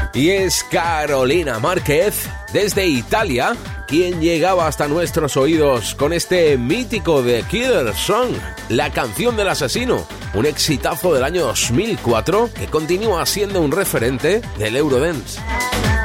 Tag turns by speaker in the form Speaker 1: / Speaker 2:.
Speaker 1: Y es Carolina Márquez, desde Italia, quien llegaba hasta nuestros oídos con este mítico The Killer Song, la canción del asesino, un exitazo del año 2004 que continúa siendo un referente del Eurodance.